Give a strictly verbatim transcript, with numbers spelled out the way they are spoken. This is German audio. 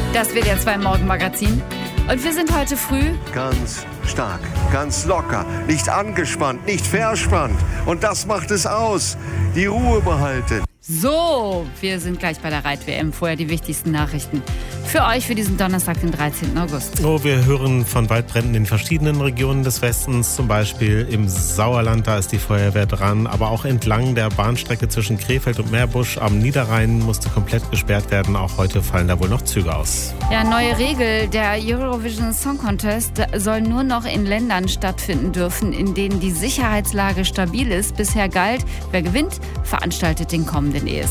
Das W D R zwei Morgenmagazin. Und wir sind heute früh ganz stark, ganz locker, nicht angespannt, nicht verspannt. Und das macht es aus. Die Ruhe behalten. So, wir sind gleich bei der Reit-W M. Vorher die wichtigsten Nachrichten für euch für diesen Donnerstag, den dreizehnten August. Oh, wir hören von Waldbränden in verschiedenen Regionen des Westens, zum Beispiel im Sauerland, da ist die Feuerwehr dran, aber auch entlang der Bahnstrecke zwischen Krefeld und Meerbusch am Niederrhein musste komplett gesperrt werden. Auch heute fallen da wohl noch Züge aus. Ja, neue Regel. Der Eurovision Song Contest soll nur noch in Ländern stattfinden dürfen, in denen die Sicherheitslage stabil ist. Bisher galt, wer gewinnt, veranstaltet den kommenden E S